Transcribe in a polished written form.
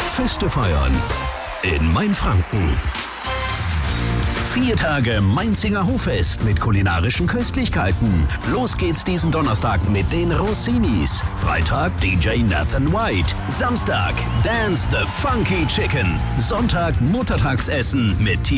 Feste feiern in Mainfranken. 4 Tage Mainzinger Hoffest mit kulinarischen Köstlichkeiten. Los geht's diesen Donnerstag mit den Rossinis. Freitag DJ Nathan White. Samstag Dance the Funky Chicken. Sonntag Muttertagsessen mit